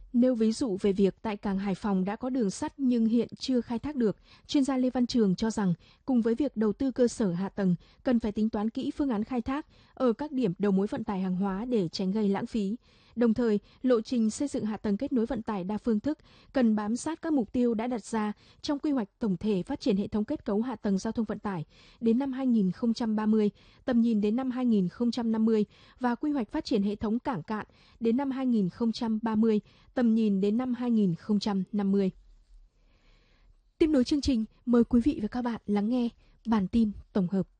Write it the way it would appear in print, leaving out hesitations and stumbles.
Nêu ví dụ về việc tại cảng Hải Phòng đã có đường sắt nhưng hiện chưa khai thác được, chuyên gia Lê Văn Trường cho rằng cùng với việc đầu tư cơ sở hạ tầng, cần phải tính toán kỹ phương án khai thác ở các điểm đầu mối vận tải hàng hóa để tránh gây lãng phí. Đồng thời, lộ trình xây dựng hạ tầng kết nối vận tải đa phương thức cần bám sát các mục tiêu đã đặt ra trong quy hoạch tổng thể phát triển hệ thống kết cấu hạ tầng giao thông vận tải đến năm 2030, tầm nhìn đến năm 2050 và quy hoạch phát triển hệ thống cảng cạn đến năm 2030, tầm nhìn đến năm 2050. Tiếp nối chương trình, mời quý vị và các bạn lắng nghe bản tin tổng hợp.